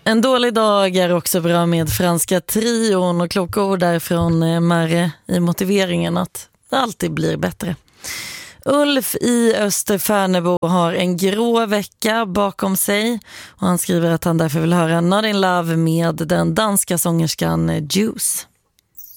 En dålig dag är också bra med Franska trion och kloka ord därifrån Marre i motiveringen att det alltid blir bättre. Ulf i Österfärnebo har en grå vecka bakom sig och han skriver att han därför vill höra Not in Love med den danska sångerskan Juice.